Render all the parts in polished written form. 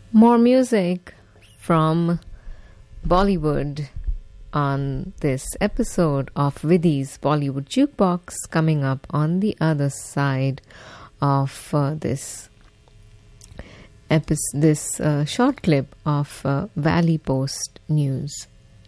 More music from Bollywood on this episode of Vidhi's Bollywood Jukebox, coming up on the other side of this short clip of Valley Post News.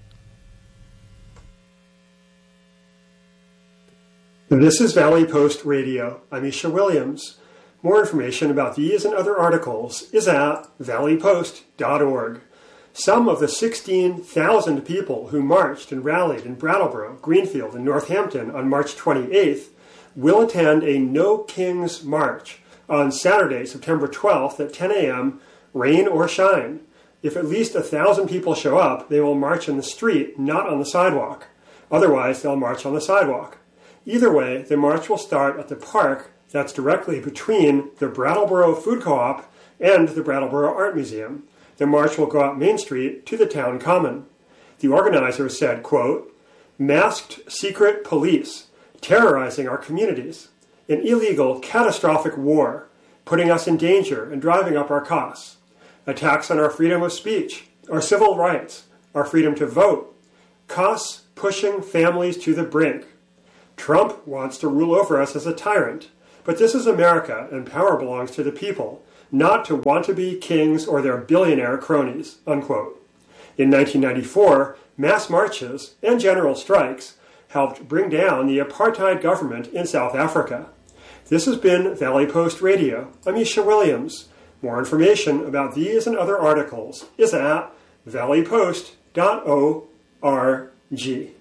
This is Valley Post Radio. I'm Isha Williams. More information about these and other articles is at valleypost.org. Some of the 16,000 people who marched and rallied in Brattleboro, Greenfield, and Northampton on March 28th will attend a No Kings March on Saturday, September 12th at 10 a.m., rain or shine. If at least 1,000 people show up, they will march in the street, not on the sidewalk. Otherwise, they'll march on the sidewalk. Either way, the march will start at the park that's directly between the Brattleboro Food Co-op and the Brattleboro Art Museum. The march will go up Main Street to the town common. The organizers said, quote, "Masked secret police terrorizing our communities, an illegal, catastrophic war, putting us in danger and driving up our costs, attacks on our freedom of speech, our civil rights, our freedom to vote, costs pushing families to the brink. Trump wants to rule over us as a tyrant, but this is America and power belongs to the people, not to want-to-be kings or their billionaire cronies," unquote. In 1994, mass marches and general strikes helped bring down the apartheid government in South Africa. This has been Valley Post Radio. I'm Isha Williams. More information about these and other articles is at valleypost.org.